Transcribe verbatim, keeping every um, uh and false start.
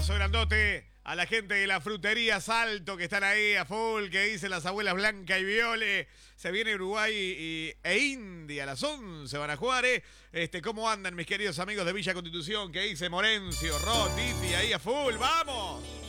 Abrazo grandote a la gente de la frutería Salto que están ahí a full, que dicen las abuelas Blanca y Viole. Se viene Uruguay y, e India a las once van a jugar, ¿eh? Este, ¿cómo andan mis queridos amigos de Villa Constitución? Que dice Morencio, Ro, Titi ahí a full, ¡vamos!